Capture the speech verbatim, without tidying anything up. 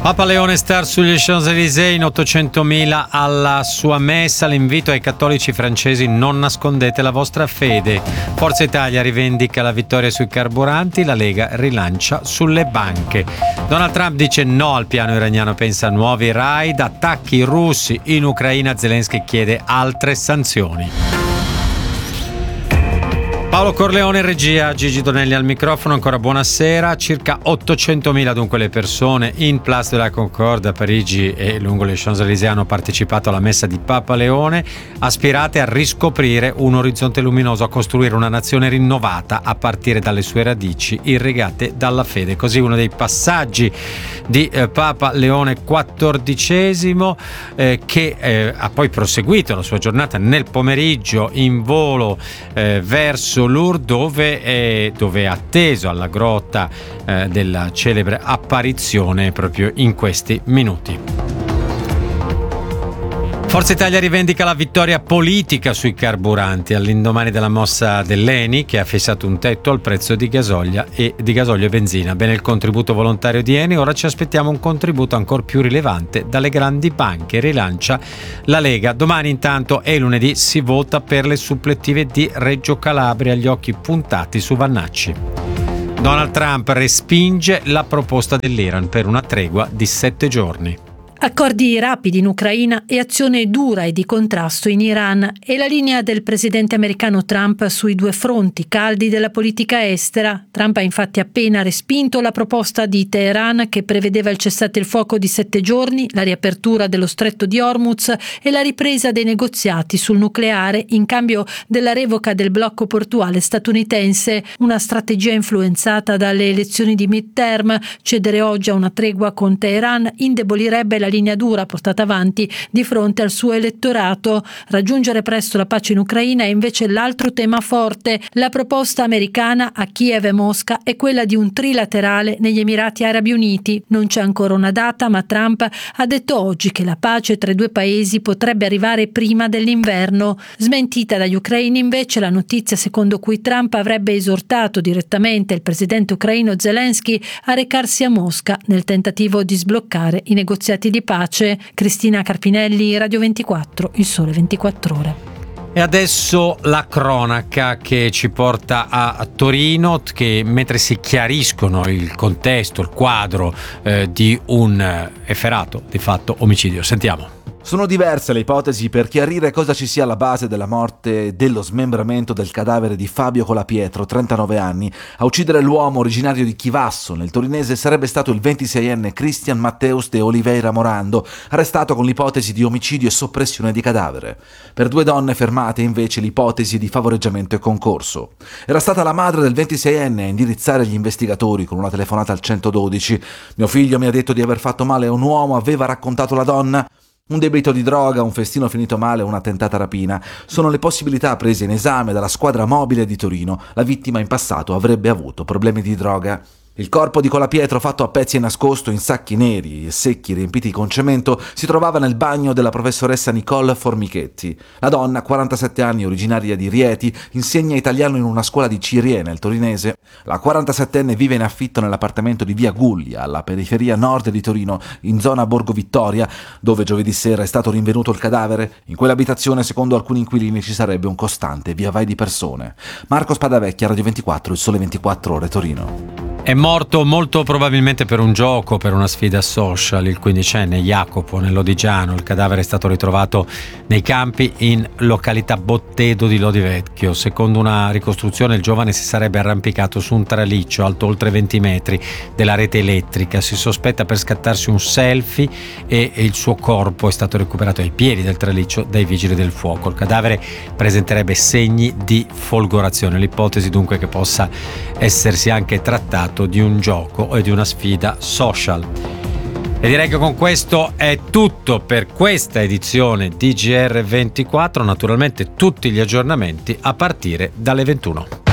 Papa Leone star sugli Champs-Élysées, in ottocentomila alla sua messa. L'invito ai cattolici francesi: non nascondete la vostra fede. Forza Italia rivendica la vittoria sui carburanti, la Lega rilancia sulle banche. Donald Trump dice no al piano iraniano, pensa a nuovi raid, attacchi russi in Ucraina, Zelensky chiede altre sanzioni. Paolo Corleone in regia, Gigi Donelli al microfono, ancora buonasera. Circa ottocentomila dunque le persone in Place de la Concorde a Parigi e lungo le Champs-Élysées hanno partecipato alla messa di Papa Leone, aspirate a riscoprire un orizzonte luminoso, a costruire una nazione rinnovata a partire dalle sue radici irrigate dalla fede. Così uno dei passaggi di eh, Papa Leone quattordicesimo eh, che eh, ha poi proseguito la sua giornata nel pomeriggio in volo eh, verso Lourdes, dove è, dove è atteso alla grotta eh, della celebre apparizione proprio in questi minuti. Forza Italia rivendica la vittoria politica sui carburanti all'indomani della mossa dell'Eni, che ha fissato un tetto al prezzo di gasolio e di gasolio e benzina. Bene il contributo volontario di Eni, ora ci aspettiamo un contributo ancora più rilevante dalle grandi banche, rilancia la Lega. Domani intanto è lunedì, si vota per le supplettive di Reggio Calabria, gli occhi puntati su Vannacci. Donald Trump respinge la proposta dell'Iran per una tregua di sette giorni. Accordi rapidi in Ucraina e azione dura e di contrasto in Iran è la linea del presidente americano Trump sui due fronti caldi della politica estera. Trump ha infatti appena respinto la proposta di Teheran che prevedeva il cessate il fuoco di sette giorni, la riapertura dello stretto di Hormuz e la ripresa dei negoziati sul nucleare in cambio della revoca del blocco portuale statunitense, una strategia influenzata dalle elezioni di midterm. Cedere oggi a una tregua con Teheran indebolirebbe la La linea dura portata avanti di fronte al suo elettorato. Raggiungere presto la pace in Ucraina è invece l'altro tema forte. La proposta americana a Kiev e Mosca è quella di un trilaterale negli Emirati Arabi Uniti. Non c'è ancora una data, ma Trump ha detto oggi che la pace tra i due paesi potrebbe arrivare prima dell'inverno. Smentita dagli ucraini invece la notizia secondo cui Trump avrebbe esortato direttamente il presidente ucraino Zelensky a recarsi a Mosca nel tentativo di sbloccare i negoziati di di pace. Cristina Carpinelli, Radio ventiquattro, Il Sole ventiquattro Ore. E adesso la cronaca che ci porta a Torino, che mentre si chiariscono il contesto, il quadro eh, di un efferato, di fatto omicidio. Sentiamo. Sono diverse le ipotesi per chiarire cosa ci sia alla base della morte e dello smembramento del cadavere di Fabio Colapietro, trentanove anni. A uccidere l'uomo originario di Chivasso, nel torinese, sarebbe stato il ventiseienne Christian Matteus de Oliveira Morando, arrestato con l'ipotesi di omicidio e soppressione di cadavere. Per due donne fermate invece l'ipotesi di favoreggiamento e concorso. Era stata la madre del ventiseienne a indirizzare gli investigatori con una telefonata al centododici. Mio figlio mi ha detto di aver fatto male a un uomo, aveva raccontato la donna. Un debito di droga, un festino finito male, una tentata rapina. Sono le possibilità prese in esame dalla squadra mobile di Torino. La vittima in passato avrebbe avuto problemi di droga. Il corpo di Colapietro, fatto a pezzi e nascosto in sacchi neri e secchi riempiti con cemento, si trovava nel bagno della professoressa Nicole Formichetti. La donna, quarantasette anni, originaria di Rieti, insegna italiano in una scuola di Cirie, nel torinese. La quarantasettenne vive in affitto nell'appartamento di via Guglia, alla periferia nord di Torino, in zona Borgo Vittoria, dove giovedì sera è stato rinvenuto il cadavere. In quell'abitazione, secondo alcuni inquilini, ci sarebbe un costante via vai di persone. Marco Spadavecchia, Radio ventiquattro, Il Sole ventiquattro Ore, Torino. È morto molto probabilmente per un gioco, per una sfida social, il quindicenne Jacopo nell'Odigiano. Il cadavere è stato ritrovato nei campi in località Bottedo di Lodi Vecchio. Secondo una ricostruzione il giovane si sarebbe arrampicato su un traliccio alto oltre venti metri della rete elettrica. Si sospetta per scattarsi un selfie e il suo corpo è stato recuperato ai piedi del traliccio dai vigili del fuoco. Il cadavere presenterebbe segni di folgorazione. L'ipotesi dunque che possa essersi anche trattato di un gioco e di una sfida social. E direi che con questo è tutto per questa edizione di G R ventiquattro. Naturalmente tutti gli aggiornamenti a partire dalle ventuno.